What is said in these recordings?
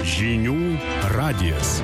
Žinių radijas.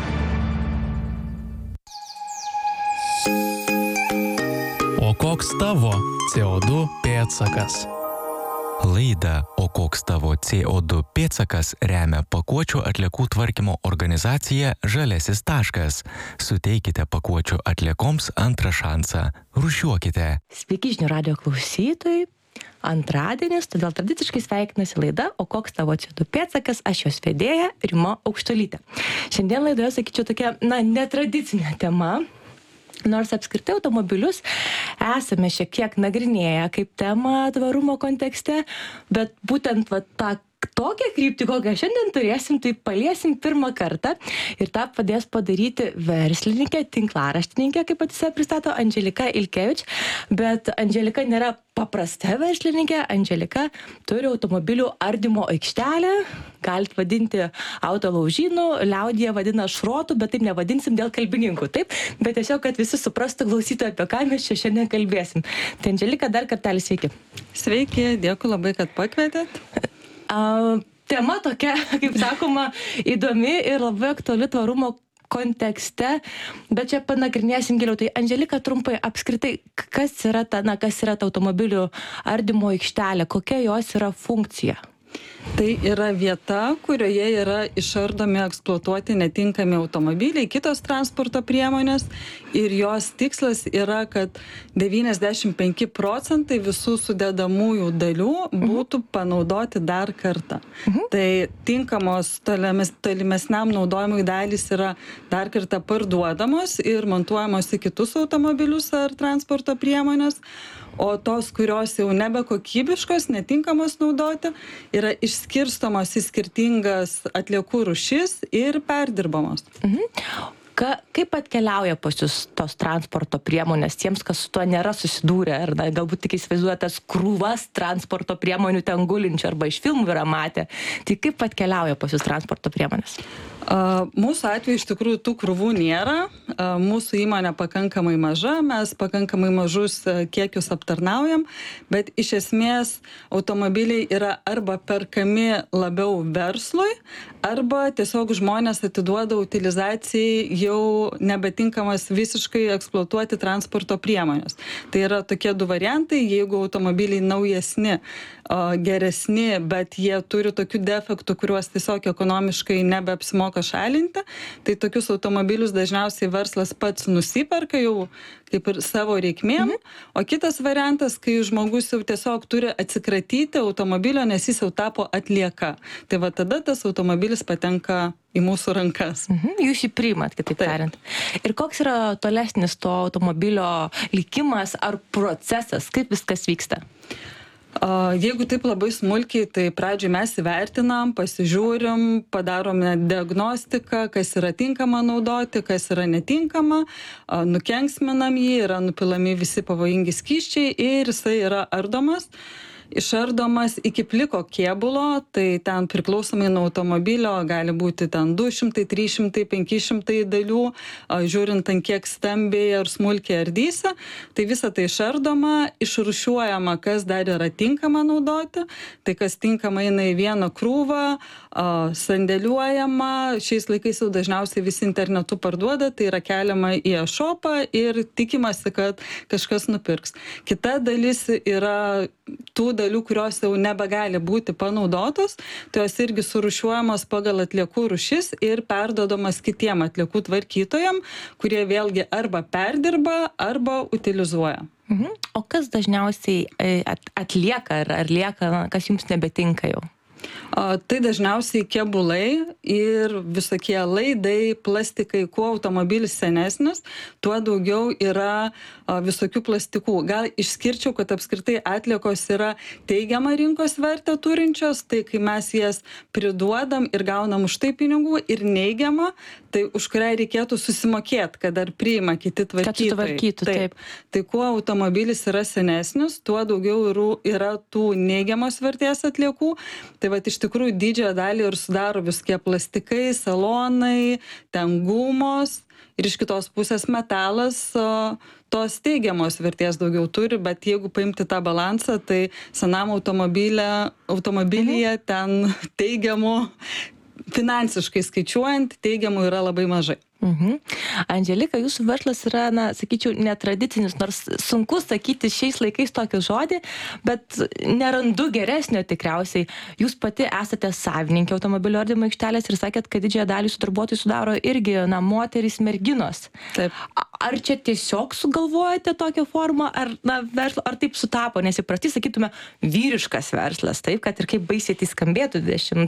O koks tavo CO2 pėdsakas? Laidą O koks tavo CO2 pėdsakas remia pakuočių atliekų tvarkymo organizacija Žaliasis taškas. Suteikite pakuočių atliekoms antrą šansą. Rūšiuokite. Sveiki žinių radijo klausytojai. Antradienis, todėl tradiciškai sveikinasi laida O koks tavo CO2 pėdsakas, aš jos vedėja Rima Aukštuolytė. Šiandien laidoje, sakyčiau, tokia, netradicinė tema. Nors apskritai automobilius esame šiek tiek nagrinėję kaip temą tvarumo kontekste, bet būtent tokią kryptį, kokią šiandien turėsim, tai paliesim pirmą kartą ir tą padės padaryti verslininkė, tinklaraštininkė, kaip pati save pristato, Andželika Ilkevič, bet Andželika nėra paprasta verslininkė, Andželika turi automobilių ardymo aikštelę, galit vadinti autolaužynu, liaudyje vadina šrotu, bet taip nevadinsim dėl kalbininkų, taip? Bet tiesiog, kad visi suprastų klausytojai, apie ką mes čia šiandien kalbėsim. Tai Andželika, dar kartelį sveiki. Sveiki, dėkui labai, kad pakvietėt. Tema tokia, kaip sakoma, įdomi ir labai aktuali tvarumo kontekste, bet čia panagrinėsim giliau. Tai Andželika, trumpai apskritai, kas yra ta automobilių ardymo aikštelė, kokia jos yra funkcija? Tai yra vieta, kurioje yra išardomi, eksploatuoti netinkami automobiliai, kitos transporto priemonės ir jos tikslas yra, kad 95% visų sudedamųjų dalių būtų panaudoti dar kartą. Tai tinkamos tolimesniam naudojimui dalys yra dar kartą parduodamos ir montuojamos į kitus automobilius ar transporto priemonės. O tos, kurios jau nebekokybiškos, netinkamos naudoti, yra išskirstomos į skirtingas atliekų rūšis ir perdirbamos. Kaip atkeliauja pas jūs tos transporto priemonės tiems, kas su tuo nėra susidūrę, ar galbūt tik įsivaizduoja tas krūvas transporto priemonių ten gulinčių arba iš filmų yra matę. Tai kaip atkeliauja pas jūs transporto priemonės? Mūsų atveju iš tikrųjų tų krūvų nėra. Mūsų įmonė pakankamai maža, mes pakankamai mažus kiekius aptarnaujam, bet iš esmės automobiliai yra arba perkami labiau verslui, arba tiesiog žmonės atiduoda utilizacijai jau nebetinkamas visiškai eksploatuoti transporto priemonės. Tai yra tokie du variantai, jeigu automobiliai naujesni, geresni, bet jie turi tokių defektų, kuriuos tiesiog ekonomiškai nebeapsimoka šalinti, tai tokius automobilius dažniausiai verslas pats nusiperka jau kaip ir savo reikmėm, o kitas variantas, kai žmogus jau tiesiog turi atsikratyti automobilio, nes jis jau tapo atlieka. Tai tada tas automobilis patenka į mūsų rankas. Jūs jį priimat, kitaip tariant. Ir koks yra tolesnis to automobilio likimas ar procesas, kaip viskas vyksta? Jeigu taip labai smulkiai, tai pradžiai mes įvertinam, pasižiūrim, padarome diagnostiką, kas yra tinkama naudoti, kas yra netinkama, nukenksminam jį, yra nupilami visi pavojingi skysčiai ir jisai yra ardomas. Išardomas iki pliko kėbulo, tai ten priklausomai nuo automobilio gali būti ten 200, 300, 500 dalių, žiūrint ant kiek stambiai ar smulkiai ardysi. Tai visa tai išardoma, išrūšiuojama, kas dar yra tinkama naudoti, tai kas tinkama eina į vieną krūvą, sandėliuojama, šiais laikais jau dažniausiai visi internetu parduoda, tai yra keliama į e-shopą ir tikimasi, kad kažkas nupirks. Kita dalis yra tų dalių, kurios jau nebegali būti panaudotos, tai jos irgi surūšiuojamos pagal atliekų rūšis ir perduodamas kitiem atliekų tvarkytojam, kurie vėlgi arba perdirba, arba utilizuoja. O kas dažniausiai atlieka ar lieka, kas jums nebetinka jau? Tai dažniausiai kėbulai ir visokie laidai, plastikai. Kuo automobilis senesnis, tuo daugiau yra visokių plastikų. Gal išskirčiau, kad apskritai atliekos yra teigiamą rinkos vertę turinčios, tai kai mes jas priduodam ir gaunam už tai pinigų, ir neigiamą, tai už kurią reikėtų susimokėti, kad dar priima kiti tvarkytojai. Kad sutvarkytų, taip. Tai kuo automobilis yra senesnis, tuo daugiau yra tų neigiamos vertės atliekų. Tai iš tikrųjų didžiąją dalį ir sudaro visokie plastikai, salonai, ten gumos ir iš kitos pusės metalas tos teigiamos vertės daugiau turi, bet jeigu paimti tą balansą, tai senam automobilyje ten teigiamų finansiškai skaičiuojant, teigiamų yra labai mažai. Andželika, jūsų verslas yra, sakyčiau, netradicinis, nors sunku sakyti šiais laikais tokį žodį, bet nerandu geresnio tikriausiai. Jūs pati esate savininkė automobilio ardymo aikštelės ir sakėt, kad didžiąją dalį su darbuotojų sudaro irgi, moterys, merginos. Taip. Ar čia tiesiog sugalvojate tokią formą, ar taip sutapo, nes įprastai sakytume vyriškas verslas, taip, kad ir kaip baisiai tai skambėtų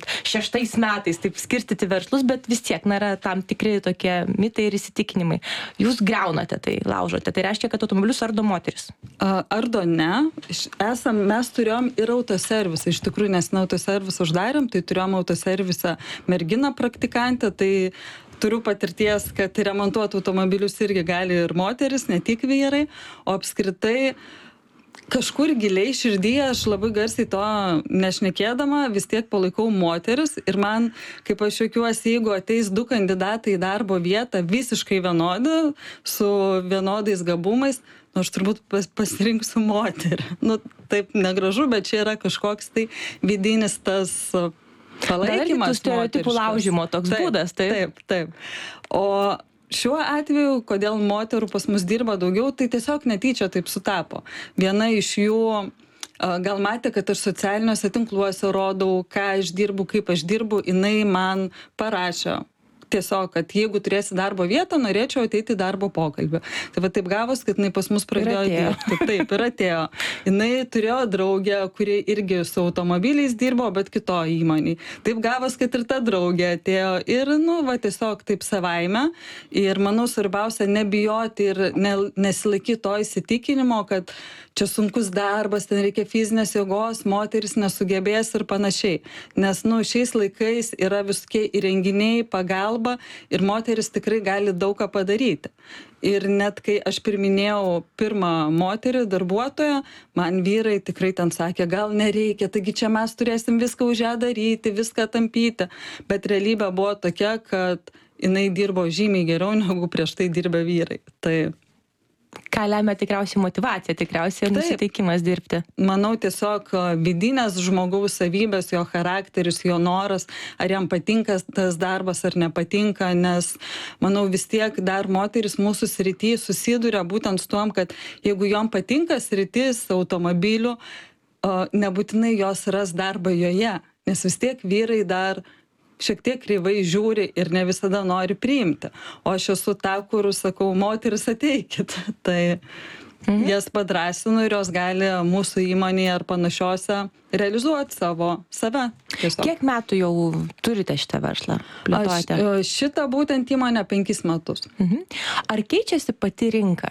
26 metais, taip skirstyti verslus, bet vis tiek, yra tam tikri tokie mitai ir įsitikinimai. Jūs griaunate tai, laužote. Tai reiškia, kad automobilius ardo moteris? Ardo ne. Mes turėjom ir autoservisą. Iš tikrųjų, nes autoservisą uždarėm, tai turėjom autoservisą merginą praktikantę, tai turiu patirties, kad remontuoti automobilius irgi gali ir moteris, ne tik vyrai, o apskritai kažkur giliai širdyje aš labai garsiai to nešnekėdama vis tiek palaikau moteris ir man, kaip aš juokiuosi, jeigu ateis 2 kandidatai į darbo vietą visiškai vienodi, su vienodais gabumais, aš turbūt pasirinksiu moterį. Taip negražu, bet čia yra kažkoks tai vidinis tas palaikymas. Tų stereotipų laužymo toks būdas, taip? Taip. O šiuo atveju, kodėl moterų pas mus dirba daugiau, tai tiesiog netyčia taip sutapo. Viena iš jų gal matė, kad aš socialiniuose tinkluose rodau, ką aš dirbu, kaip aš dirbu, jinai man parašė. Tiesiog, kad jeigu turėsi darbo vietą, norėčiau ateiti į darbo pokalbį. Tai va taip gavos, kad jinai pas mus pradėjo dirbti. Taip, ir atėjo. Jinai turėjo draugę, kuri irgi su automobiliais dirbo, bet kito įmonėj. Taip gavos, kad ir ta draugė atėjo. Ir, tiesiog taip savaime. Ir manau, svarbiausia nebijoti ir nesilaikyti to įsitikinimo, kad čia sunkus darbas, ten reikia fizinės jėgos, moteris nesugebės ir panašiai. Nes, šiais laikais yra visokie įrenginiai, pagalba ir moteris tikrai gali daug ką padaryti. Ir net kai aš priminėjau pirmą moterį darbuotoją, man vyrai tikrai ten sakė, gal nereikia, taigi čia mes turėsim viską už ją daryti, viską tampyti. Bet realybė buvo tokia, kad jinai dirbo žymiai geriau, negu prieš tai dirbę vyrai. Tai ką lemia tikriausiai motyvacija, tikriausiai nusiteikimas dirbti? Manau, tiesiog vidinės žmogaus savybės, jo charakteris, jo noras, ar jam patinka tas darbas ar nepatinka, nes, manau, vis tiek dar moteris mūsų srity susiduria būtent su tom, kad jeigu jom patinka sritis automobilių, nebūtinai jos ras darbą joje, nes vis tiek vyrai dar šiek tiek kreivai žiūri ir ne visada nori priimti. O aš esu ta, kur sakau, moteris ateikit. Tai jas padrąsinu ir jos gali mūsų įmonėje ar panašiose realizuoti save. Tiesiog. Kiek metų jau turite šitą verslą? Šitą būtent įmonę 5 metus. Ar keičiasi pati rinka?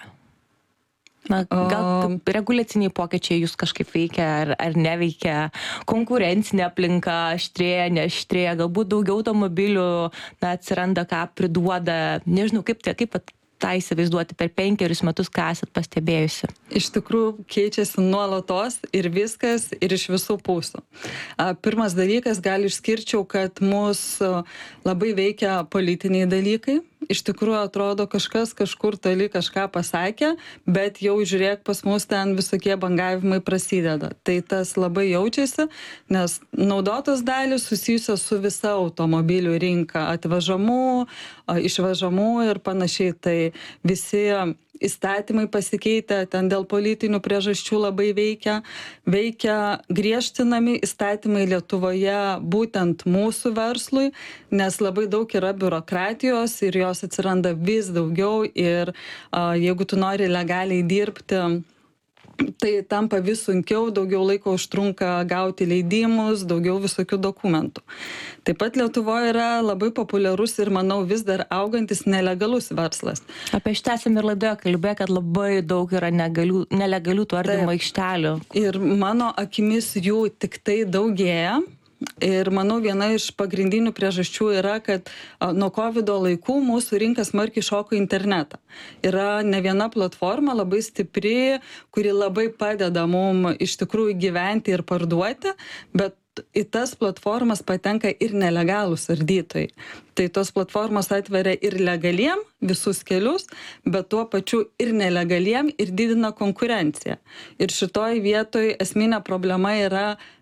Gal reguliaciniai pokyčiai jūs kažkaip veikia ar neveikia, konkurencinė aplinka aštrėja, neaštrėja, galbūt daugiau automobilių atsiranda, ką priduoda, nežinau, kaip tą įsivaizduoti per 5 metus, ką esat pastebėjusi? Iš tikrųjų keičiasi nuolatos ir viskas ir iš visų pusių. Pirmas dalykas, gal išskirčiau, kad mūsų labai veikia politiniai dalykai. Iš tikrųjų atrodo kažkas kažkur toli kažką pasakė, bet jau žiūrėk, pas mus ten visokie bangavimai prasideda. Tai tas labai jaučiasi, nes naudotos dalys susijusios su visa automobilių rinka, atvežamų, išvežamų ir panašiai. Tai visi įstatymai pasikeitę, ten dėl politinių priežasčių labai veikia griežtinami įstatymai Lietuvoje būtent mūsų verslui, nes labai daug yra biurokratijos ir jos atsiranda vis daugiau ir jeigu tu nori legaliai dirbti, tai tampa vis sunkiau, daugiau laiko užtrunka gauti leidimus, daugiau visokių dokumentų. Taip pat Lietuvoje yra labai populiarus ir, manau, vis dar augantis nelegalus verslas. Apie šitą esame ir laidoje kalbėję, kad labai daug yra nelegalių tų ardymo aikštelių. Ir mano akimis jų tik tai daugėja. Ir manau, viena iš pagrindinių priežasčių yra, kad nuo COVID laikų mūsų rinka smarkiai šoko į internetą. Yra ne viena platforma labai stipri, kuri labai padeda mum iš tikrųjų gyventi ir parduoti, bet į tas platformas patenka ir nelegalūs ardytojai. Tai tos platformos atveria ir legaliem visus kelius, bet tuo pačiu ir nelegaliem ir didina konkurenciją. Ir šitoj vietoj esminė problema yra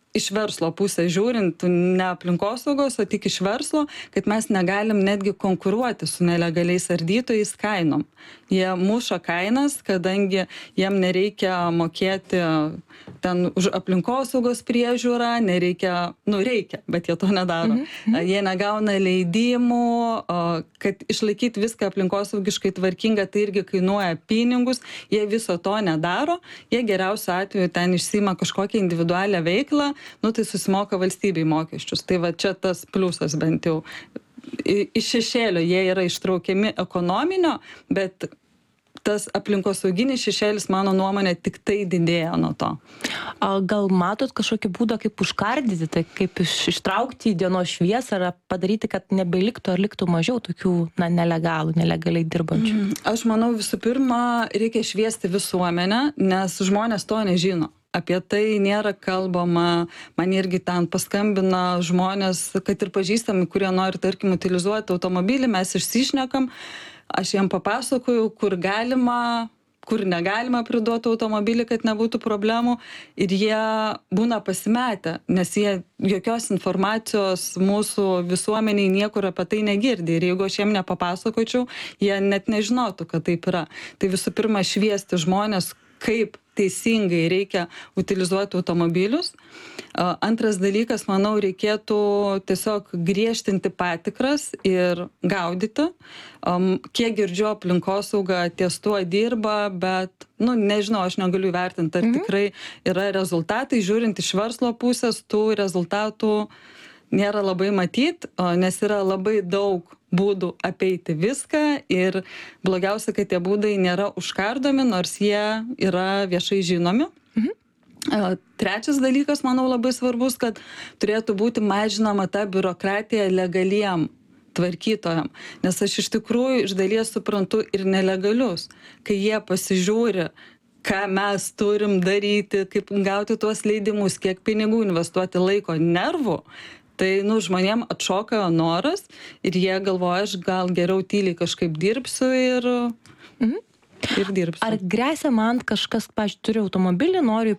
iš verslo pusės žiūrint, ne aplinkosaugos, o tik iš verslo, kad mes negalim netgi konkuruoti su nelegaliais ardytojais kainom. Jie muša kainas, kadangi jiem nereikia mokėti ten už aplinkosaugos priežiūrą, nereikia, reikia, bet jie to nedaro. Jie negauna leidimų, kad išlaikyti viską aplinkosaugiškai tvarkinga, tai irgi kainuoja pinigus, jie viso to nedaro, jie geriausiu atveju ten išsiima kažkokią individualią veiklą, tai susimoka valstybei mokesčius. Tai va čia tas pliusas bent jau. Iš šešėlio jie yra ištraukiami ekonominio, bet tas aplinkosauginis šešėlis, mano nuomonė, tik tai didėja nuo to. Gal matot kažkokį būdą, kaip užkardyti, tai kaip ištraukti į dienos šviesą ar padaryti, kad nebeliktų ar liktų mažiau tokių nelegaliai dirbančių? Aš manau, visų pirma, reikia šviesti visuomenę, nes žmonės to nežino. Apie tai nėra kalbama, man irgi ten paskambina žmonės, kad ir pažįstami, kurie nori, tarkim, utilizuoti automobilį, mes išsišnekam, aš jiem papasakoju, kur galima, kur negalima priduoti automobilį, kad nebūtų problemų, ir jie būna pasimetę, nes jie jokios informacijos mūsų visuomeniai niekur apie tai negirdi, ir jeigu aš jiem nepapasakočiau, jie net nežinotų, kad taip yra. Tai visų pirma, šviesti žmonės, kaip teisingai reikia utilizuoti automobilius. Antras dalykas, manau, reikėtų tiesiog griežtinti patikras ir gaudyti. Kiek girdžiu, aplinkosauga ties tuo dirba, bet, nežinau, aš negaliu įvertinti, ar tikrai yra rezultatai. Žiūrint iš verslo pusės, tų rezultatų nėra labai matyti, nes yra labai daug būdų apeiti viską, ir blogiausia, kad tie būdai nėra užkardomi, nors jie yra viešai žinomi. Trečias dalykas, manau, labai svarbus, kad turėtų būti mažinama ta biurokratija legaliem tvarkytojam, nes aš iš tikrųjų iš dalies suprantu ir nelegalius, kai jie pasižiūri, ką mes turim daryti, kaip gauti tuos leidimus, kiek pinigų investuoti, laiko, nervų, tai, žmonėm atšoka noras ir jie galvoja, aš gal geriau tyliai kažkaip dirbsiu ir dirbsiu. Ar gresia man kažkas, pavyzdžiui, turiu automobilį, noriu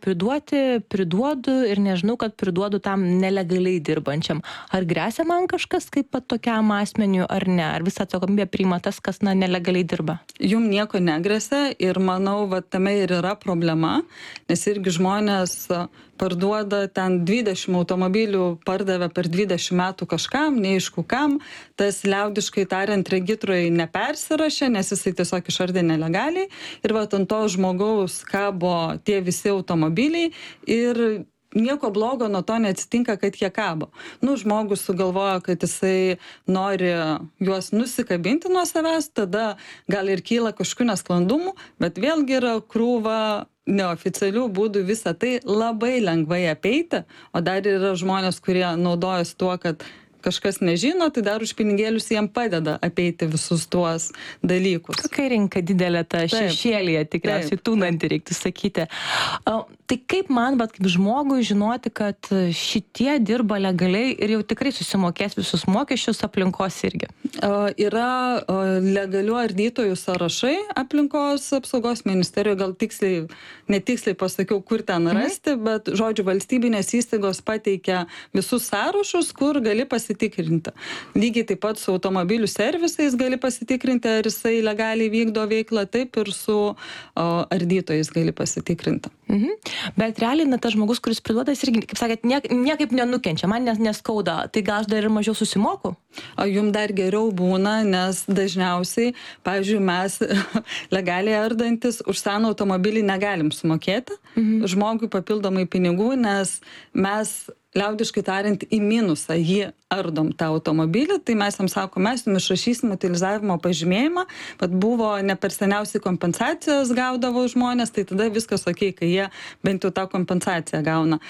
priduodu ir nežinau, kad priduodu tam nelegaliai dirbančiam. Ar gresia man kažkas kaip tokiam asmeniu ar ne? Ar visą atsakomybę priima tas, kas nelegaliai dirba? Jum nieko negresia ir manau, tame ir yra problema, nes irgi žmonės parduoda ten 20 automobilių, pardavė per 20 metų kažkam, neaišku kam, tas liaudiškai tariant regitroje nepersirašė, nes jisai tiesiog išardė nelegaliai, ir ant to žmogaus kabo tie visi automobiliai ir nieko blogo nuo to neatsitinka, kad jie kabo. Žmogus sugalvojo, kad jisai nori juos nusikabinti nuo savęs, tada gal ir kyla kažkokių nesklandumų, bet vėlgi yra krūva neoficialių būdų visą tai labai lengvai apeiti, o dar yra žmonės, kurie naudojasi tuo, kad kažkas nežino, tai dar už pinigėlius jiem padeda apeiti visus tuos dalykus. Kokia rinka didelė, ta šešėlyje tikriausiai tūnanti, reiktų sakyti. Tai kaip man, bet kaip žmogui žinoti, kad šitie dirba legaliai ir jau tikrai susimokės visus mokesčius, aplinkos irgi? Yra legalių ardytojų sąrašai aplinkos apsaugos ministerijoje, gal netiksliai pasakiau, kur ten rasti, bet, žodžiu, valstybinės įstaigos pateikia visus sąrašus, kur gali pasitikrinti. Lygiai taip pat su automobilių servisais gali pasitikrinti, ar jisai legaliai vykdo veiklą, taip ir su ardytojais gali pasitikrinti. Bet realiai, tas žmogus, kuris priduoda, jis irgi, kaip sakėt, niekaip nenukenčia, man neskauda, tai gal aš dar ir mažiau susimoku? Jum dar geriau būna, nes dažniausiai, pavyzdžiui, mes legaliai ardantis už seną automobilį negalim sumokėti žmogui papildomai pinigų, nes mes, liaudiškai tariant, į minusą jį ardom tą automobilį, tai mes jam sakom, mes jums išrašysim utilizavimo pažymėjimą, bet buvo ne per seniausiai kompensacijas gaudavo žmonės, tai tada viskas okei, kai jie bent jau tą kompensaciją gauna.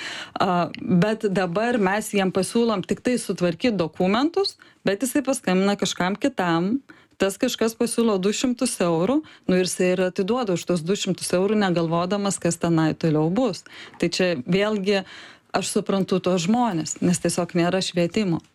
Bet dabar mes jiem pasiūlom tik tai sutvarkyti dokumentus, bet jisai paskambina kažkam kitam, tas kažkas pasiūlo 200 eurų, ir jisai ir atiduoda už tos 200 eurų, negalvodamas, kas tenai toliau bus. Tai čia vėlgi aš suprantu tos žmonės, nes tiesiog nėra švietimo.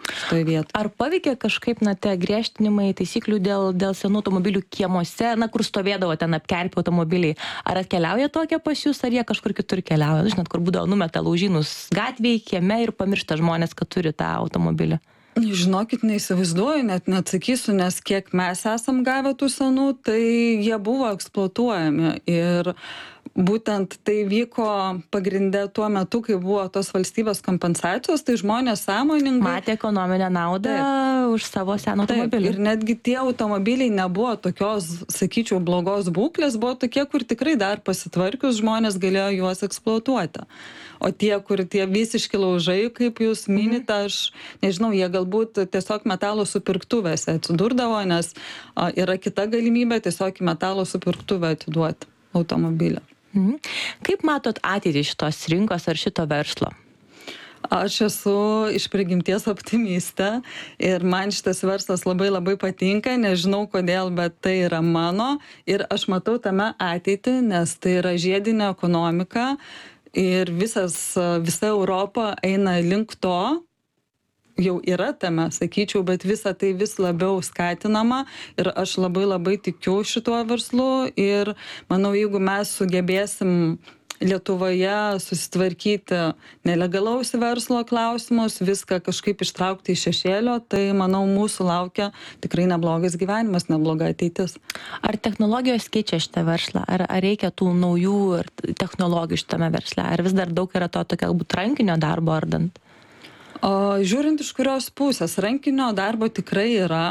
šitoje vietoje. Ar paveikia kažkaip, tie griežtinimai, taisyklių dėl senų automobilių kiemuose, kur stovėdavo ten apkerpę automobiliai? Ar atkeliauja tokie pas jūs, ar jie kažkur kitur keliauja? Žinot, kur būdavo numeta laužynus gatvėje, kieme ir pamiršta žmonės, kad turi tą automobilį. Žinokit, neįsivaizduoju, net neatsakysiu, nes kiek mes esam gavę tų senų, tai jie buvo eksploatuojami ir būtent tai vyko pagrinde tuo metu, kai buvo tos valstybės kompensacijos, tai žmonės sąmoningai matė ekonominę naudą už savo seną automobilį. Ir netgi tie automobiliai nebuvo tokios, sakyčiau, blogos būklės, buvo tokie, kur tikrai dar pasitvarkius žmonės galėjo juos eksploatuoti. O tie, kur tie visiški laužai, kaip jūs minite, aš nežinau, jie galbūt tiesiog metalo supirktuvėse atsidurdavo, nes yra kita galimybė tiesiog į metalo supirktuvę atiduoti automobilį. Kaip matot ateitį šitos rinkos ar šito verslo? Aš esu iš prigimties optimistė ir man šitas verslas labai patinka, nežinau kodėl, bet tai yra mano ir aš matau tame ateitį, nes tai yra žiedinė ekonomika ir visa Europa eina link to, jau yra tame, sakyčiau, bet visa tai vis labiau skatinama ir aš labai tikiu šituo verslu ir manau, jeigu mes sugebėsim Lietuvoje susitvarkyti nelegalaus verslo klausimus, viską kažkaip ištraukti iš šešėlio, tai manau, mūsų laukia tikrai neblogas gyvenimas, nebloga ateitis. Ar technologijos keičia šitą verslą? Ar reikia tų naujų technologijų šitame versle? Ar vis dar daug yra to tokio galbūt rankinio darbo ardant? Žiūrint iš kurios pusės, rankinio darbo tikrai yra.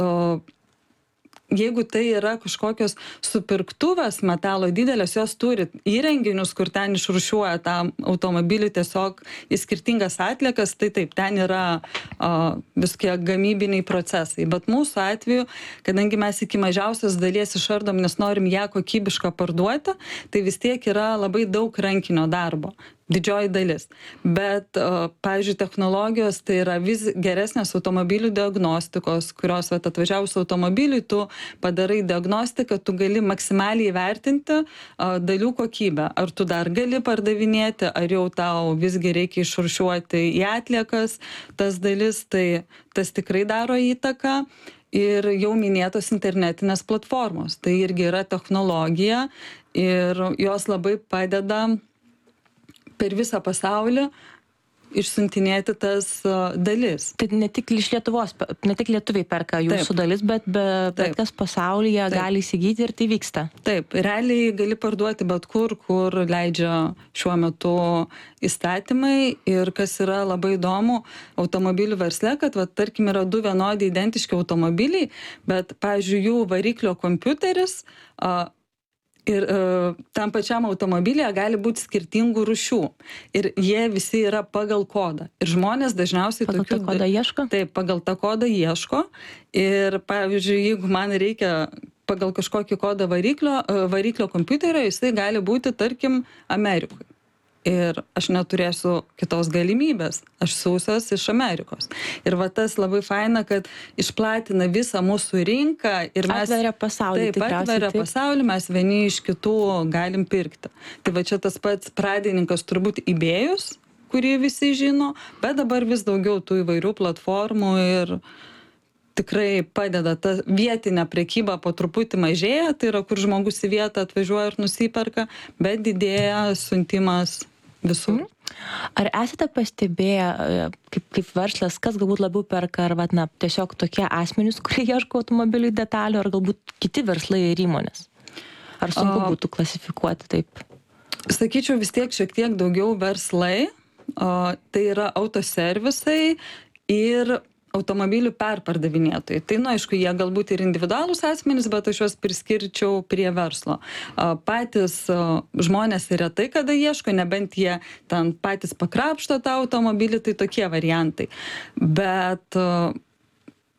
Jeigu tai yra kažkokios supirktuvės metalo didelės, jos turi įrenginius, kur ten išrūšiuoja tą automobilį tiesiog į skirtingas atliekas, tai taip, ten yra viskie gamybiniai procesai. Bet mūsų atveju, kadangi mes iki mažiausios dalies išardom, nes norim ją kokybišką parduoti, tai vis tiek yra labai daug rankinio darbo. Didžioji dalis. Bet, pavyzdžiui, technologijos tai yra vis geresnės automobilių diagnostikos, kurios atvažiavus automobiliui, tu padarai diagnostiką, tu gali maksimaliai įvertinti dalių kokybę. Ar tu dar gali pardavinėti, ar jau tau visgi reikia išrūšiuoti į atliekas tas dalis, tai tas tikrai daro įtaką. Ir jau minėtos internetinės platformos. Tai irgi yra technologija ir jos labai padeda per visą pasaulį išsiuntinėti tas dalis. Tai ne tik iš Lietuvos, ne tik lietuviai perka jūsų dalis, bet kas pasaulyje gali įsigyti ir tai vyksta. Taip, realiai gali parduoti bet kur leidžia šiuo metu įstatymai ir kas yra labai įdomu automobilių versle, kad tarkim yra du vienodi identiški automobiliai, bet, pavyzdžiui, jų variklio kompiuteris ir tam pačiam automobilyje gali būti skirtingų rūšių. Ir jie visi yra pagal kodą. Ir žmonės dažniausiai pagal tą kodą ieško? Taip, pagal tą kodą ieško. Ir pavyzdžiui, jeigu man reikia pagal kažkokį kodą variklio kompiuterio, jisai gali būti, tarkim, Amerikoje. Ir aš neturėsiu kitos galimybės. Aš siųsiuos iš Amerikos. Ir tas labai faina, kad išplatina visą mūsų rinką. Ir mes atveria pasaulį. Taip, atveria pasaulį, mes vieni iš kitų galim pirkti. Tai čia tas pats pradininkas turbūt eBay'us, kurį visi žino, bet dabar vis daugiau tų įvairių platformų ir tikrai padeda. Ta vietinė prekyba po truputį mažėja, tai yra, kur žmogus į vietą atvažiuoja ir nusiperka, bet didėja siuntimas visur. Ar esate pastebėję, kaip verslas, kas galbūt labiau perka, ar tiesiog tokie asmenys, kurie ieško automobilių detalių, ar galbūt kiti verslai ir įmonės? Ar sunku būtų klasifikuoti taip? Sakyčiau, vis tiek šiek tiek daugiau verslai, tai yra autoservisai ir automobilių perpardavinėtojai. Tai, aišku, jie galbūt ir individualūs asmenys, bet aš juos priskirčiau prie verslo. Patys žmonės retai kada ieško, nebent jie ten patys pakrapšto tą automobilį, tai tokie variantai. Bet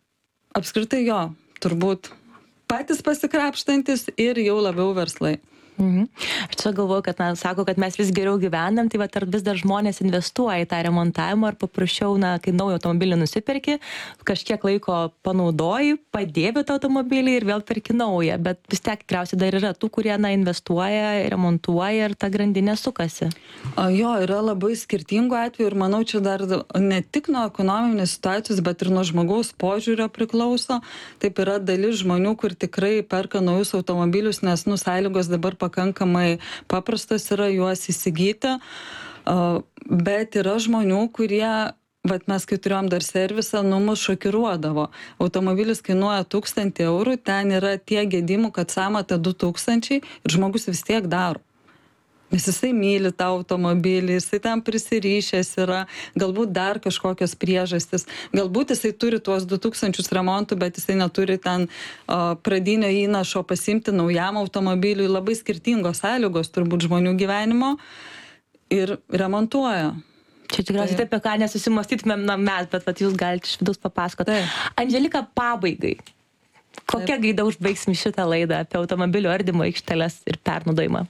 apskritai turbūt patys pasikrapštantis ir jau labiau verslai. Aš čia galvoju, kad, sako, kad mes vis geriau gyvenam, tai ar vis dar žmonės investuoja į tą remontavimą, ar paprasčiau, kai naują automobilį nusipirki, kažkiek laiko panaudoji, padėvi tą automobilį ir vėl perki naują, bet vis tiek tikriausiai dar yra tų, kurie investuoja, remontuoja ir ta grandinė sukasi. Jo, yra labai skirtingų atvejų ir manau, čia dar ne tik nuo ekonominės situacijos, bet ir nuo žmogaus požiūrio priklauso. Taip yra dalis žmonių, kur tikrai perka naujus automobilius, nes sąlygos dabar pakankamai paprastas yra juos įsigyti, bet yra žmonių, kurie, mes kai turėjom dar servisą, mus šokiruodavo. Automobilis kainuoja 1000 eurų, ten yra tiek gedimų, kad sąmata 2000 ir žmogus vis tiek daro. Nes jisai myli tą automobilį, jisai tam prisirišęs yra, galbūt dar kažkokios priežastys, galbūt jisai turi tuos 2000 remontų, bet jisai neturi ten pradinio įnašo pasimti naujam automobiliui, labai skirtingos sąlygos turbūt žmonių gyvenimo ir remontuoja. Čia tikriausiai apie ką nesusimastytumėm mes, bet jūs galite iš vidus papasakoti. Andželika, pabaigai. Kokia gaida užbaigsim šitą laidą apie automobilių ardymo aikšteles ir pernaudojimą?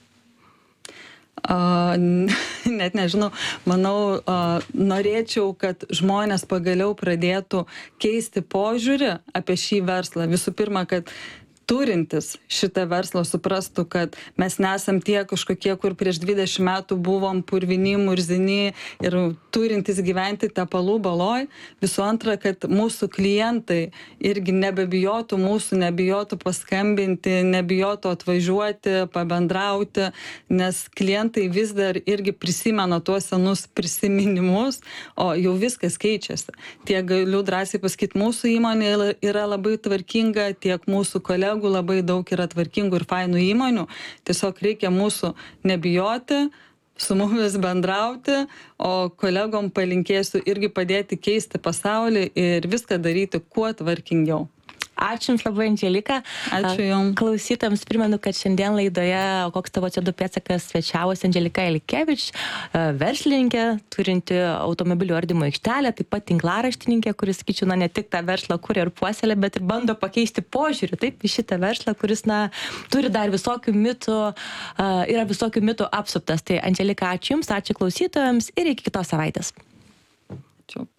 Net nežinau, manau, norėčiau, kad žmonės pagaliau pradėtų keisti požiūrį apie šį verslą. Visų pirma, kad turintis šitą verslą suprastų, kad mes nesam tie kažkokie, kur prieš 20 metų buvom purvini, murzini ir turintis gyventi tepalų baloj. Visų antra, kad mūsų klientai irgi nebebijotų mūsų, nebijotų paskambinti, nebijotų atvažiuoti, pabendrauti, nes klientai vis dar irgi prisimena tuos senus prisiminimus, o jau viskas keičiasi. Tiek galiu drąsiai pasakyti, mūsų įmonė yra labai tvarkinga, tiek mūsų kolegų labai daug yra tvarkingų ir fainų įmonių. Tiesiog reikia mūsų nebijoti, su mumis bendrauti, o kolegom palinkėsiu irgi padėti keisti pasaulį ir viską daryti kuo tvarkingiau. Ačiū Jums labai, Andželika. Ačiū Jums. Klausytojams primenu, kad šiandien laidoje Koks tavo CO2 pėdsakas svečiavosi Andželika Ilikevič, verslininkė, turinti automobilių ardymo aikštelę, taip pat tinklaraštininkė, kuris, sakyčiau, ne tik tą verslą kuria ir puoselė, bet ir bando pakeisti požiūrį, taip, į šitą verslą, kuris, turi dar visokių mitų, yra visokių mitų apsuptas. Tai Andželika, ačiū Jums, ačiū klausytojams ir iki kitos savaitės. Ačiū.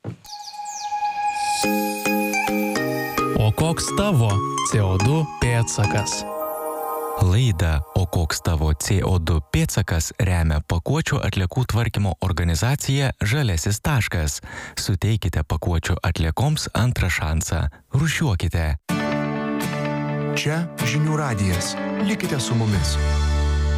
O koks tavo CO2 pėdsakas? Laidą O koks tavo CO2 pėdsakas remia pakuočių atliekų tvarkymo organizacija Žaliasis taškas. Suteikite pakuočių atliekoms antrą šansą. Rūšiuokite. Čia Žinių radijas. Likite su mumis.